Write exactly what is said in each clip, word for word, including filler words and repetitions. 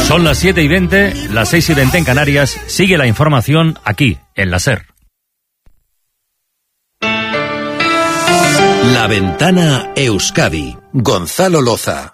Son las siete y veinte, las seis y veinte en Canarias. Sigue la información aquí, en la SER. La Ventana Euskadi. Gonzalo Loza.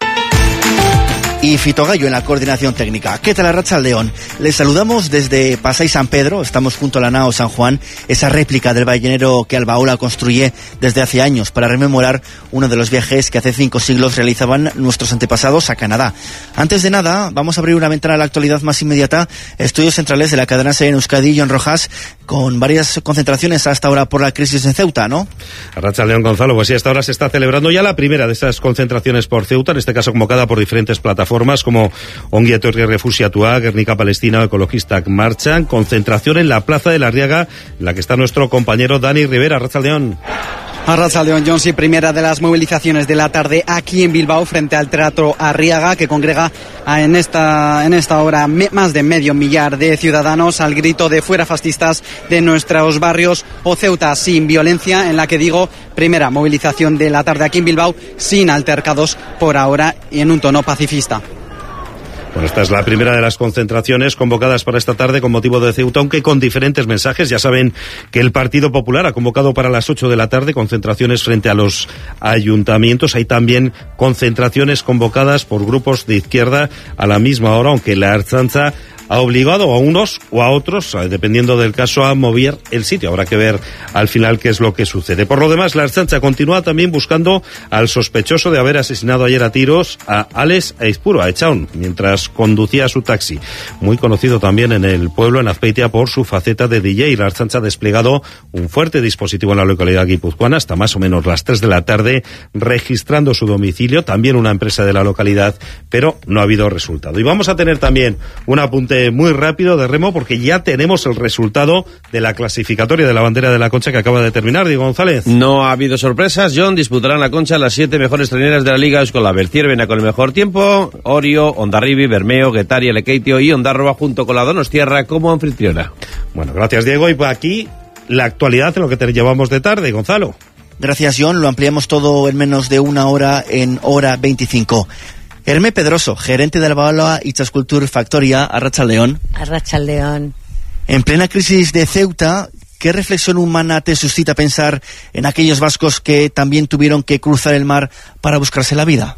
Y Fito Gallo en la coordinación técnica. ¿Qué tal, Arratsaldeon? Les saludamos desde Pasai San Pedro. Estamos junto a la nao San Juan, esa réplica del ballenero que Albaola construye desde hace años para rememorar uno de los viajes que hace cinco siglos realizaban nuestros antepasados a Canadá. Antes de nada, vamos a abrir una ventana a la actualidad más inmediata. Estudios centrales de la cadena SER en Euskadi, John Rojas, con varias concentraciones hasta ahora por la crisis en Ceuta, ¿no? Arratsaldeon, Gonzalo. Pues sí, hasta ahora se está celebrando ya la primera de esas concentraciones por Ceuta, en este caso convocada por diferentes plataformas como Ongi Etorri Refuxiatua, Guernica Palestina, Ecologistak Marchan, concentración en la Plaza de la Arriaga, en la que está nuestro compañero Dani Rivera. Arratsaldeon. Arratsaldeon, John, sí, primera de las movilizaciones de la tarde aquí en Bilbao frente al Teatro Arriaga, que congrega en esta, en esta hora me, más de medio millar de ciudadanos al grito de fuera fascistas de nuestros barrios o Ceuta sin violencia, en la que digo, primera movilización de la tarde aquí en Bilbao sin altercados por ahora y en un tono pacifista. Bueno, esta es la primera de las concentraciones convocadas para esta tarde con motivo de Ceuta, aunque con diferentes mensajes. Ya saben que el Partido Popular ha convocado para las ocho de la tarde concentraciones frente a los ayuntamientos. Hay también concentraciones convocadas por grupos de izquierda a la misma hora, aunque la Ertzaintza ha obligado a unos o a otros, dependiendo del caso, a mover el sitio. Habrá que ver al final qué es lo que sucede. Por lo demás, la Ertzaintza continúa también buscando al sospechoso de haber asesinado ayer a tiros a Alex Aizpuru, a Echaun, mientras conducía su taxi. Muy conocido también en el pueblo, en Azpeitia, por su faceta de D J. La Ertzaintza ha desplegado un fuerte dispositivo en la localidad guipuzcoana hasta más o menos las tres de la tarde, registrando su domicilio, también una empresa de la localidad, pero no ha habido resultado. Y vamos a tener también un apunte muy rápido de remo, porque ya tenemos el resultado de la clasificatoria de la bandera de la Concha que acaba de terminar. Diego González. No ha habido sorpresas, John. Disputarán la Concha las siete mejores trineras de la Liga Euskolabel. Ciervena con el mejor tiempo, Orio, Hondarribi, Bermeo, Getaria, Lekeitio y Ondarroa junto con la Donostiarra como anfitriona. Bueno, gracias, Diego. Y aquí la actualidad en lo que te llevamos de tarde, Gonzalo. Gracias, John. Lo ampliamos todo en menos de una hora, en hora veinticinco. Hermé Pedroso, gerente de Albaola Itzaskultur Factoria, Arratsaldeon. Arratsaldeon. En plena crisis de Ceuta, ¿qué reflexión humana te suscita pensar en aquellos vascos que también tuvieron que cruzar el mar para buscarse la vida?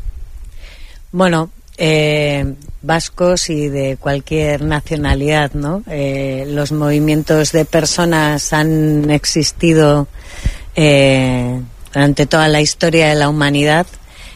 Bueno, eh, vascos y de cualquier nacionalidad, ¿no? Eh, los movimientos de personas han existido eh, durante toda la historia de la humanidad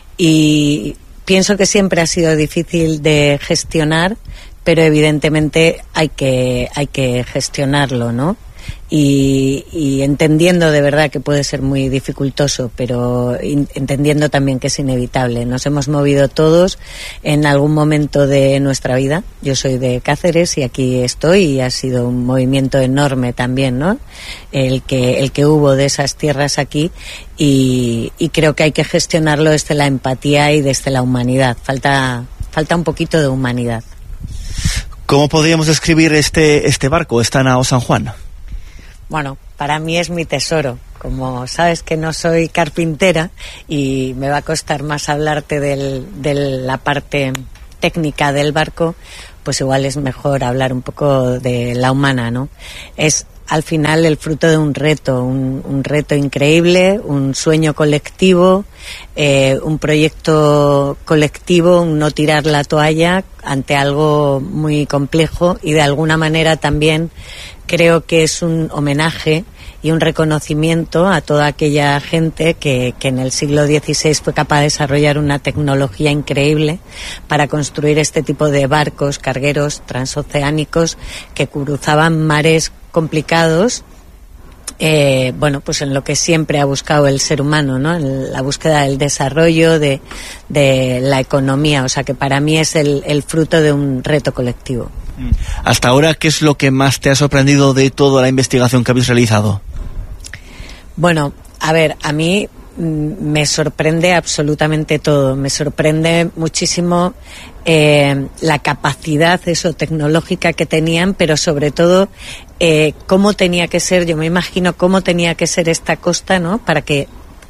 y pienso que siempre ha sido difícil de gestionar, pero evidentemente hay que hay que gestionarlo, ¿no? Y, y entendiendo de verdad que puede ser muy dificultoso, pero in, entendiendo también que es inevitable. Nos hemos movido todos en algún momento de nuestra vida. Yo soy de Cáceres y aquí estoy, y ha sido un movimiento enorme también, ¿no? El que el que hubo de esas tierras aquí, y, y creo que hay que gestionarlo desde la empatía y desde la humanidad. Falta falta un poquito de humanidad. ¿Cómo podríamos describir este este barco, esta nao San Juan? Bueno, para mí es mi tesoro. Como sabes que no soy carpintera y me va a costar más hablarte del, de la parte técnica del barco, pues igual es mejor hablar un poco de la humana, ¿no? Es al final el fruto de un reto, un, un reto increíble, un sueño colectivo, eh, un proyecto colectivo, un no tirar la toalla ante algo muy complejo, y de alguna manera también creo que es un homenaje y un reconocimiento a toda aquella gente que, que en el siglo dieciséis fue capaz de desarrollar una tecnología increíble para construir este tipo de barcos cargueros transoceánicos que cruzaban mares complicados, eh, bueno, pues en lo que siempre ha buscado el ser humano, ¿no? En la búsqueda del desarrollo, de, de la economía. O sea que para mí es el, el fruto de un reto colectivo. Hasta ahora, ¿qué es lo que más te ha sorprendido de toda la investigación que habéis realizado? Bueno, a ver, a mí me sorprende absolutamente todo. Me sorprende muchísimo eh, la capacidad eso tecnológica que tenían, pero sobre todo eh, cómo tenía que ser, yo me imagino cómo tenía que ser esta costa, ¿no? Para que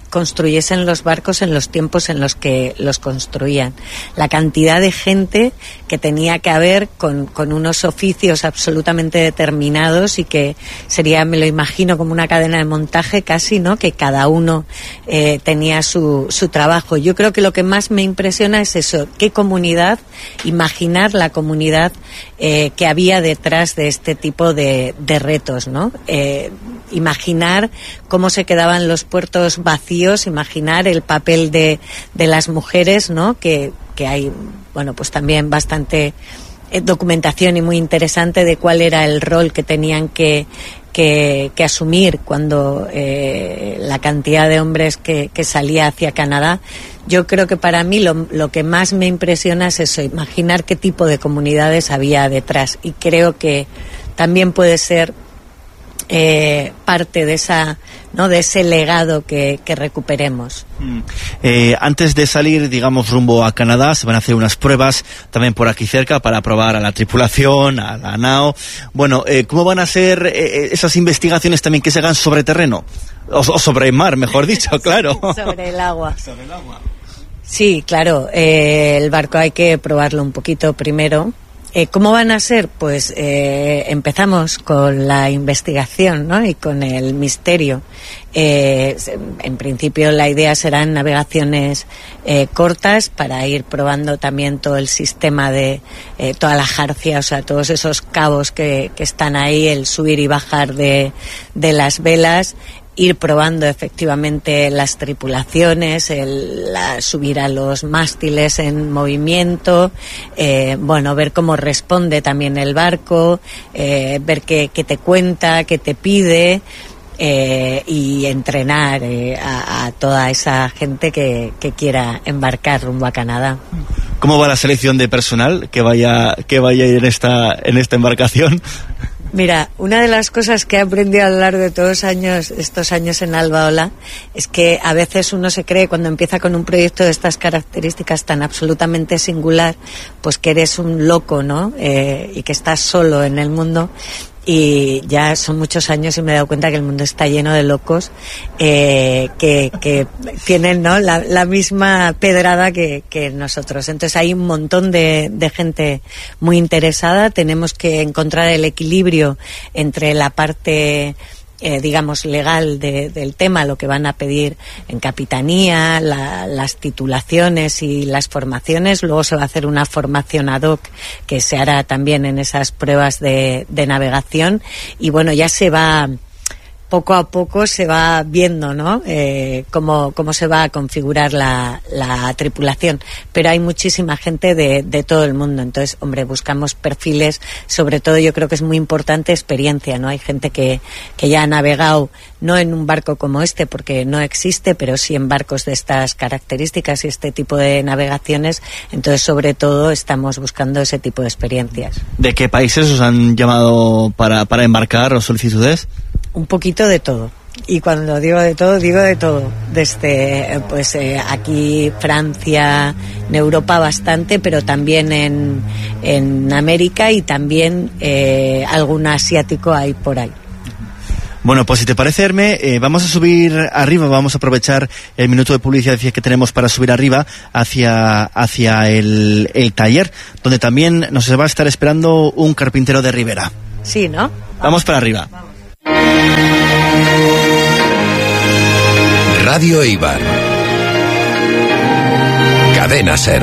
construyesen los barcos en los tiempos en los que los construían. La cantidad de gente que tenía que haber con, con unos oficios absolutamente determinados y que sería, me lo imagino, como una cadena de montaje casi, ¿no? Que cada uno eh, tenía su, su trabajo. Yo creo que lo que más me impresiona es eso, qué comunidad, imaginar la comunidad eh, que había detrás de este tipo de, de retos, ¿no? Eh, imaginar cómo se quedaban los puertos vacíos, imaginar el papel de, de las mujeres, ¿no? Que, que hay, bueno, pues también bastante eh, documentación y muy interesante de cuál era el rol que tenían que, que, que asumir cuando eh, la cantidad de hombres que, que salía hacia Canadá. Yo creo que para mí lo, lo que más me impresiona es eso, imaginar qué tipo de comunidades había detrás, y creo que también puede ser Eh, parte de esa, ¿no? de ese legado que, que recuperemos. Mm. Eh, antes de salir, digamos, rumbo a Canadá, se van a hacer unas pruebas también por aquí cerca para probar a la tripulación, a la nao. Bueno, eh, ¿cómo van a ser eh, esas investigaciones también que se hagan sobre terreno? O, o sobre el mar, mejor dicho, claro. Sobre el agua. Sobre el agua. Sí, claro. Eh, el barco hay que probarlo un poquito primero. Eh, ¿Cómo van a ser? Pues eh, empezamos con la investigación, ¿no? Y con el misterio. Eh, en principio la idea serán navegaciones eh, cortas para ir probando también todo el sistema de eh, toda la jarcia, o sea, todos esos cabos que, que están ahí, el subir y bajar de, de las velas, ir probando efectivamente las tripulaciones, el la, subir a los mástiles en movimiento, eh, bueno, ver cómo responde también el barco, eh, ver qué, qué te cuenta, qué te pide, eh, y entrenar eh, a, a toda esa gente que, que quiera embarcar rumbo a Canadá. ¿Cómo va la selección de personal que vaya que vaya a ir en esta en esta embarcación? Mira, una de las cosas que he aprendido a lo largo de todos años, estos años en Albaola, es que a veces uno se cree, cuando empieza con un proyecto de estas características tan absolutamente singular, pues que eres un loco, ¿no? Eh, y que estás solo en el mundo. Y ya son muchos años y me he dado cuenta que el mundo está lleno de locos eh, que, que tienen, ¿no? la, la misma pedrada que, que nosotros. Entonces hay un montón de, de gente muy interesada. Tenemos que encontrar el equilibrio entre la parte Eh, digamos, legal de, del tema, lo que van a pedir en capitanía, la, las titulaciones y las formaciones. Luego se va a hacer una formación ad hoc que se hará también en esas pruebas de, de navegación, y bueno, ya se va poco a poco se va viendo, ¿no? Eh, cómo, cómo se va a configurar la, la tripulación. Pero hay muchísima gente de, de todo el mundo. Entonces, hombre, buscamos perfiles, sobre todo yo creo que es muy importante experiencia, ¿no? Hay gente que, que ya ha navegado, no en un barco como este, porque no existe, pero sí en barcos de estas características y este tipo de navegaciones. Entonces, sobre todo, estamos buscando ese tipo de experiencias. ¿De qué países os han llamado para, para embarcar o solicitudes? Un poquito de todo. Y cuando digo de todo, digo de todo. Desde pues eh, aquí, Francia, en Europa bastante, pero también en, en América, y también eh, algún asiático hay por ahí. Bueno, pues si te parece, Herme, eh, vamos a subir arriba, vamos a aprovechar el minuto de publicidad que tenemos para subir arriba hacia, hacia el, el taller, donde también nos va a estar esperando un carpintero de Ribera. Sí, ¿no? Vamos para arriba. Vamos. Radio Eibar. Cadena SER.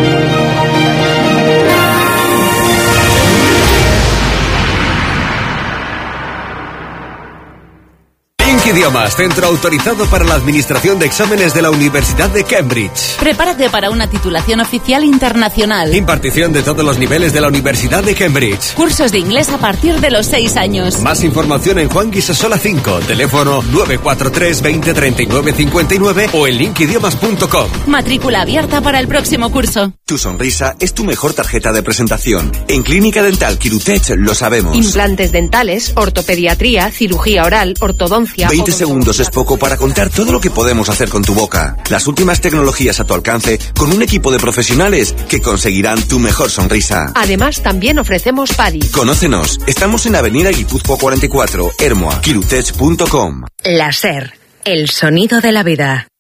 Idiomas, centro autorizado para la administración de exámenes de la Universidad de Cambridge. Prepárate para una titulación oficial internacional. Impartición de todos los niveles de la Universidad de Cambridge. Cursos de inglés a partir de los seis años. Más información en Juan Guisasola cinco, teléfono nueve cuatro tres veinte treinta y nueve cincuenta y nueve o en link idiomas punto com. Matrícula abierta para el próximo curso. Tu sonrisa es tu mejor tarjeta de presentación. En Clínica Dental Quirutech lo sabemos. Implantes dentales, ortopediatría, cirugía oral, ortodoncia. veinte segundos es poco para contar todo lo que podemos hacer con tu boca. Las últimas tecnologías a tu alcance con un equipo de profesionales que conseguirán tu mejor sonrisa. Además, también ofrecemos P A D I. Conócenos. Estamos en Avenida Guipúzcoa cuarenta y cuatro, Ermua, quirutech punto com. La SER, el sonido de la vida.